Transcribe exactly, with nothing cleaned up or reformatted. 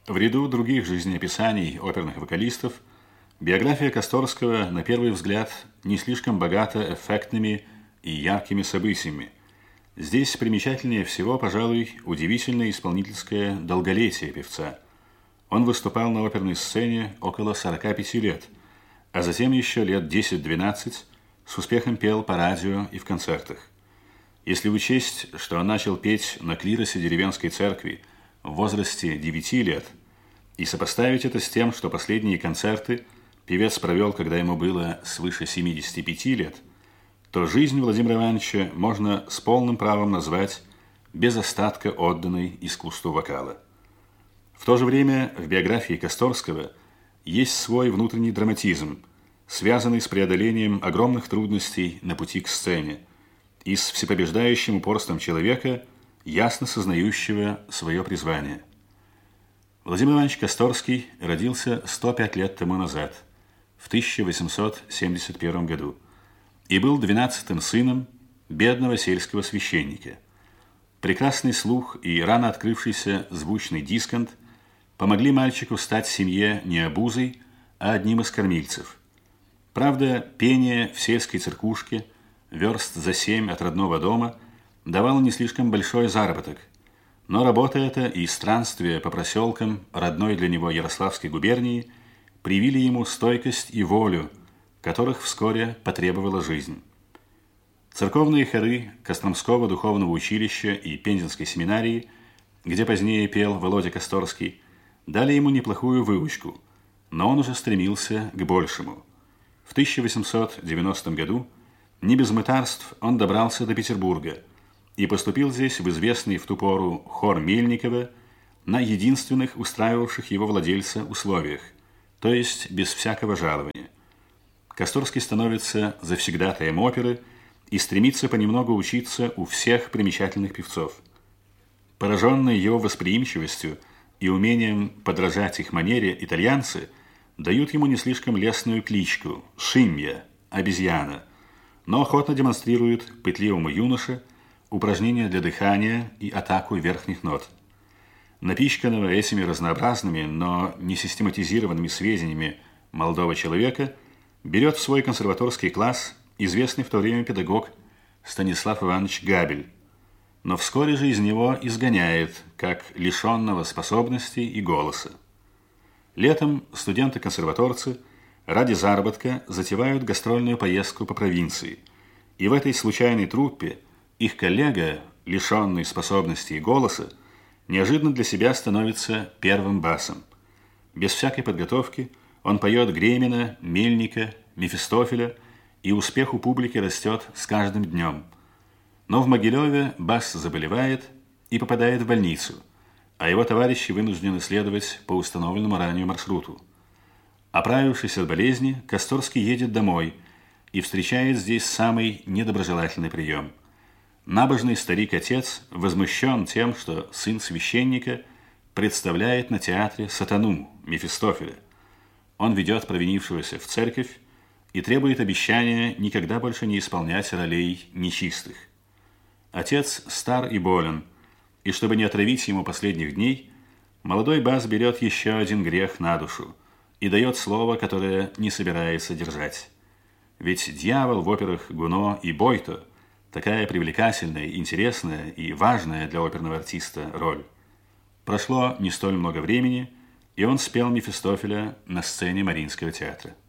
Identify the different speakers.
Speaker 1: В ряду других жизнеописаний оперных вокалистов биография Косторского, на первый взгляд, не слишком богата эффектными и яркими событиями. Здесь примечательнее всего, пожалуй, удивительное исполнительское долголетие певца. Он выступал на оперной сцене около сорока пяти лет, а затем еще лет десять-двенадцать с успехом пел по радио и в концертах. Если учесть, что он начал петь на клиросе деревенской церкви в возрасте девяти лет, и сопоставить это с тем, что последние концерты певец провел, когда ему было свыше семидесяти пяти лет, то жизнь Владимира Ивановича можно с полным правом назвать без остатка отданной искусству вокала. В то же время в биографии Косторского есть свой внутренний драматизм, связанный с преодолением огромных трудностей на пути к сцене и с всепобеждающим упорством человека, ясно сознающего свое призвание. Владимир Иванович Косторский родился сто пять лет тому назад, в тысяча восемьсот семьдесят первом году, и был двенадцатым сыном бедного сельского священника. Прекрасный слух и рано открывшийся звучный дисконт помогли мальчику стать семье не обузой, а одним из кормильцев. Правда, пение в сельской церквушке, верст за семь от родного дома, давало не слишком большой заработок, но работа эта и странствия по проселкам родной для него Ярославской губернии привили ему стойкость и волю, которых вскоре потребовала жизнь. Церковные хоры Костромского духовного училища и Пензенской семинарии, где позднее пел Володя Косторский, дали ему неплохую выучку, но он уже стремился к большему. В тысяча восемьсот девяностом году не без мытарств он добрался до Петербурга и поступил здесь в известный в ту пору хор Мельникова на единственных устраивавших его владельца условиях, то есть без всякого жалования. Косторский становится завсегдатаем оперы и стремится понемногу учиться у всех примечательных певцов. Пораженные его восприимчивостью и умением подражать их манере, итальянцы дают ему не слишком лестную кличку «Шимья» – «обезьяна», но охотно демонстрируют пытливому юноше упражнения для дыхания и атаку верхних нот. Напичканного этими разнообразными, но не систематизированными сведениями молодого человека берет в свой консерваторский класс известный в то время педагог Станислав Иванович Габель, но вскоре же из него изгоняет, как лишенного способностей и голоса. Летом студенты-консерваторцы ради заработка затевают гастрольную поездку по провинции, и в этой случайной труппе их коллега, лишенный способностей и голоса, неожиданно для себя становится первым басом. Без всякой подготовки он поет Гремина, Мельника, Мефистофеля, и успех у публики растет с каждым днем. Но в Могилеве бас заболевает и попадает в больницу, а его товарищи вынуждены следовать по установленному ранее маршруту. Оправившись от болезни, Косторский едет домой и встречает здесь самый недоброжелательный прием. Набожный старик-отец возмущен тем, что сын священника представляет на театре сатану, Мефистофеля. Он ведет провинившегося в церковь и требует обещания никогда больше не исполнять ролей нечистых. Отец стар и болен, и чтобы не отравить ему последних дней, молодой бас берет еще один грех на душу и дает слово, которое не собирается держать. Ведь дьявол в операх Гуно и Бойто – такая привлекательная, интересная и важная для оперного артиста роль. Прошло не столь много времени, и он спел Мефистофеля на сцене Мариинского театра.